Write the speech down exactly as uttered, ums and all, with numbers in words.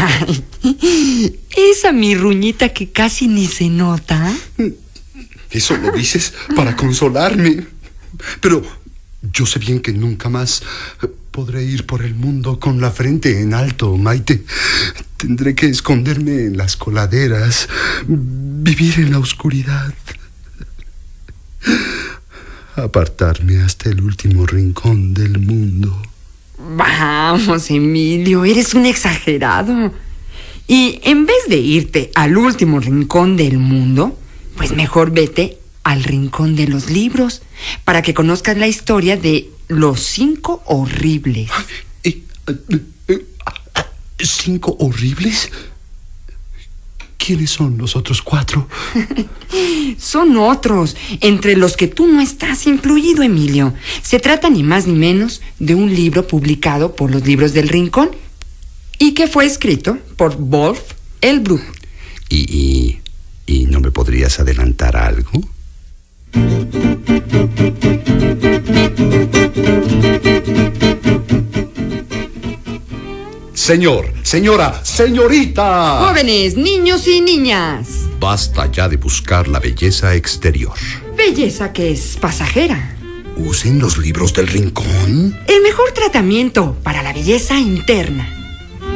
Ay, esa mirruñita que casi ni se nota. Eso lo dices para consolarme. Pero yo sé bien que nunca más podré ir por el mundo con la frente en alto, Maite. Tendré que esconderme en las coladeras, vivir en la oscuridad, apartarme hasta el último rincón del mundo. Vamos, Emilio, eres un exagerado. Y en vez de irte al último rincón del mundo, pues mejor vete al rincón de los libros, para que conozcas la historia de los cinco horribles. ¿Eh, eh, eh, ¿Cinco horribles? ¿Quiénes son los otros cuatro? Son otros, entre los que tú no estás incluido, Emilio. Se trata ni más ni menos de un libro publicado por los Libros del Rincón y que fue escrito por Wolf el Brujo. ¿Y, y, y no me podrías adelantar algo? Señor, señora, señorita. Jóvenes, niños y niñas. Basta ya de buscar la belleza exterior. Belleza que es pasajera. ¿Usen los libros del rincón? El mejor tratamiento para la belleza interna.